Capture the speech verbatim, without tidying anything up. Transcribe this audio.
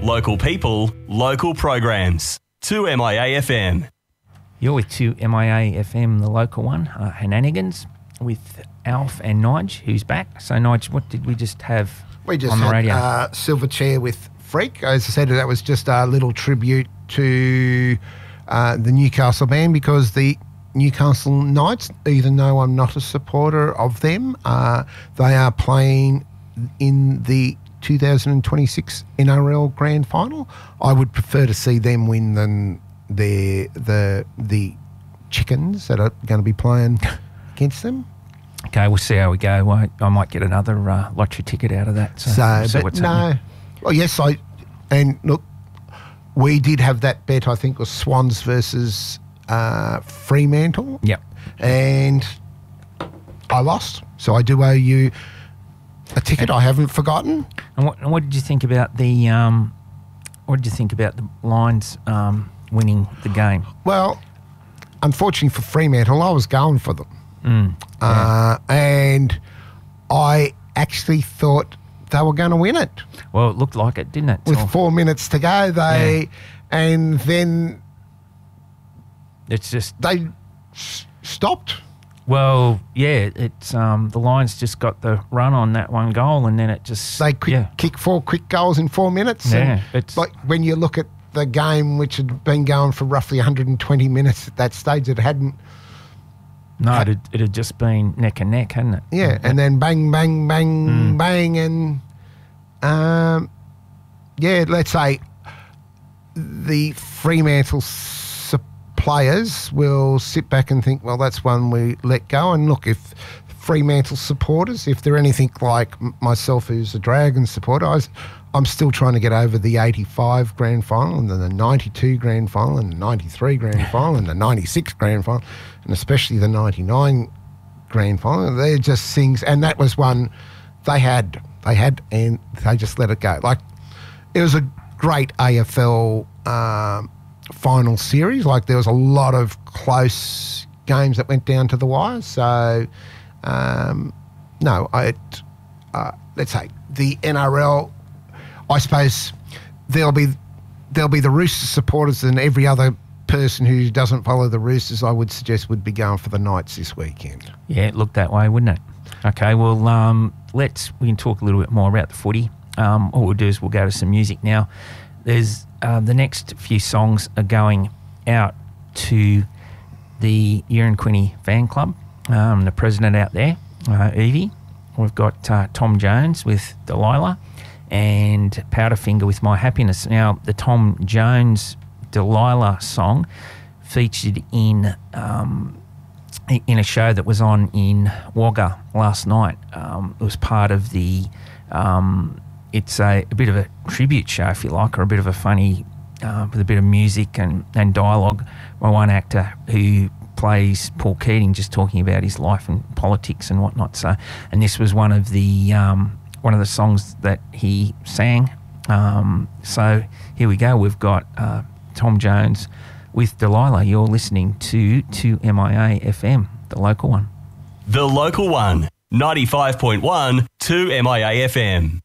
Local people, local programs. two M I A F M. You're with two M I A F M, the local one, uh, Henanigans, with Alf and Nige, who's back. So, Nige, what did we just have we just on the had, radio? Uh, Silverchair with Freak. As I said, that was just a little tribute to uh, the Newcastle band, because the Newcastle Knights, even though I'm not a supporter of them, uh, they are playing in the two thousand twenty-six N R L Grand Final. I would prefer to see them win than the the the Chickens that are going to be playing against them. Okay, we'll see how we go. I, I might get another uh, lottery ticket out of that. So, So, we'll see but what's no. happening. Well, yes, I and look, we did have that bet. I think was Swans versus uh, Fremantle. Yep. And I lost, so I do owe you a ticket. I haven't forgotten. And what, and what did you think about the um, what did you think about the Lions um, winning the game? Well, unfortunately for Fremantle, I was going for them. Mm, yeah. Uh, and I actually thought they were going to win it. Well, it looked like it, didn't it? With So four minutes to go, they Yeah. and then it's just they s- stopped. well, yeah. It's um, the Lions just got the run on that one goal, and then it just They quick, yeah. kick four quick goals in four minutes. Yeah, and it's- like when you look at the game, which had been going for roughly one hundred twenty minutes at that stage, it hadn't. No, it had, it had just been neck and neck, hadn't it? Yeah, and then bang, bang, bang, Mm. bang, and um, yeah, let's say the Fremantle s- players will sit back and think, well, that's one we let go. And look, if Fremantle supporters, if they're anything like m- myself, who's a Dragons supporter, I was, I'm still trying to get over the eighty-five grand final, and then the ninety-two grand final, and the ninety-three grand final, and the ninety-six grand final, and especially the ninety-nine grand final. They're just things, and that was one they had, they had, and they just let it go. Like, it was a great A F L um, final series. Like, there was a lot of close games that went down to the wire. So, um, no, I, uh, let's say the N R L. I suppose there'll be there'll be the Roosters supporters, and every other person who doesn't follow the Roosters, I would suggest, would be going for the Knights this weekend. Yeah, it looked that way, wouldn't it? Okay, well, um, let's we can talk a little bit more about the footy. Um, all we'll do is we'll go to some music now. There's uh, the next few songs are going out to the Uranquinny fan club. Um, the president out there, uh, Evie. We've got uh, Tom Jones with Delilah, and Powderfinger with My Happiness. Now, the Tom Jones Delilah song featured in um, in a show that was on in Wagga last night. Um, it was part of the, um, it's a, a bit of a tribute show, if you like, or a bit of a funny, uh, with a bit of music and, and dialogue by one actor who plays Paul Keating, just talking about his life and politics and whatnot. So, and this was one of the um, one of the songs that he sang. Um, so here we go. We've got uh, Tom Jones with Delilah. You're listening to two M I A F M, the local one. The local one, ninety-five point one, two M I A F M.